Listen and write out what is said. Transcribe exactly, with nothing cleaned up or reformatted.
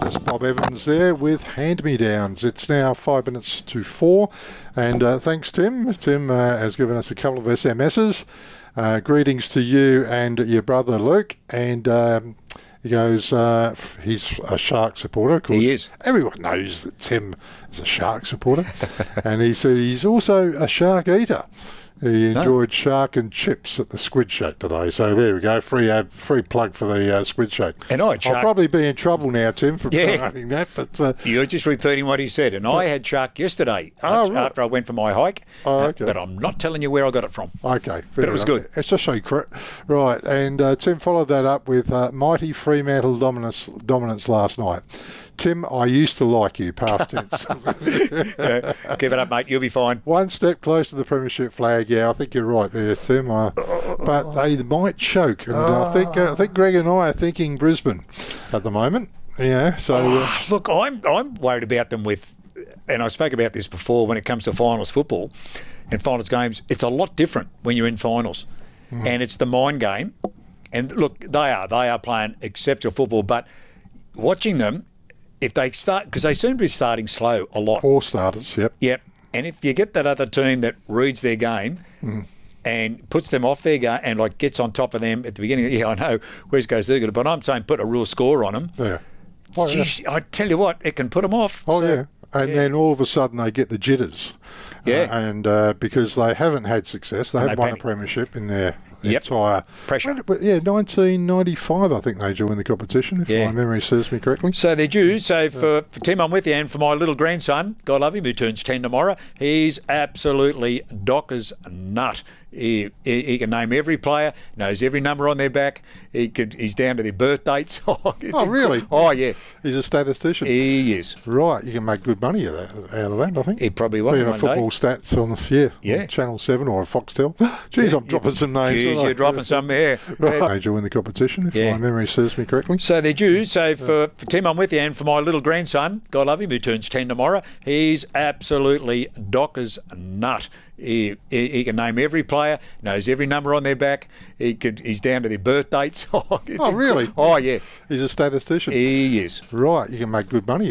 That's Bob Evans there with hand-me-downs. It's now five minutes to four. And uh, thanks, Tim. Tim uh, has given us a couple of S M Ses. Uh, greetings to you and your brother Luke. And um, he goes, uh, he's a Shark supporter. Of course, he is. Everyone knows that Tim is a Shark supporter. And he said he's also a Shark eater. He enjoyed no. shark and chips at the Squid Shake today. So there we go, free ad, free plug for the uh, Squid Shake. And I had shark. I'll probably be in trouble now, Tim, for yeah. promoting that. But uh, you're just repeating what he said. And I had shark yesterday oh, after, right. after I went for my hike. Oh, okay. Uh, but I'm not telling you where I got it from. Okay, but it was enough. good. It's a secret, right? And uh, Tim followed that up with uh, mighty Fremantle dominance, dominance last night. Tim, I used to like you, past tense. yeah, keep it up, mate. You'll be fine. One step close to the premiership flag. Yeah, I think you're right there, Tim. Uh, but they might choke, and uh, I think uh, I think Greg and I are thinking Brisbane at the moment. Yeah. So uh, oh, look, I'm I'm worried about them with, and I spoke about this before when it comes to finals football and finals games. It's a lot different when you're in finals, mm. and it's the mind game. And look, they are they are playing exceptional football, but watching them. If they start, because they seem to be starting slow a lot. Poor starters, yep. Yep. And if you get that other team that reads their game mm. and puts them off their game and like gets on top of them at the beginning, yeah, I know West Coast are good, but I'm saying put a real score on them. Yeah. Oh, Jeez, yeah. I tell you what, it can put them off. Oh, so, yeah. And yeah. then all of a sudden they get the jitters. Yeah. Uh, and uh, because they haven't had success, they and haven't they won panic. a premiership in their yep. entire pressure. But, but yeah, nineteen ninety-five, I think they joined the competition, if yeah. my memory serves me correctly. So they're due. So for, for Tim, I'm with you, and for my little grandson, God love him, who turns ten tomorrow, he's absolutely Docker's nut. He, he, he can name every player, knows every number on their back. He could. He's down to their birth dates. oh, oh really? Oh, yeah. He's a statistician. He is. Right. You can make good money out of that, out of that I think. He probably will. Being a football day. stats on the yeah, yeah. on Channel seven or a Foxtel. Jeez, yeah, I'm dropping yeah. some names. Jeez, you're dropping some there. Right. They joined the competition, if yeah. my memory serves me correctly. So they're due. So for, for Tim, I'm with you, and for my little grandson, God love him, who turns ten tomorrow, he's absolutely Docker's nut. He, he, he can name every player, knows every number on their back. He could. He's down to their birth dates. oh, really? Oh, yeah. He's a statistician. He is. Right. You can make good money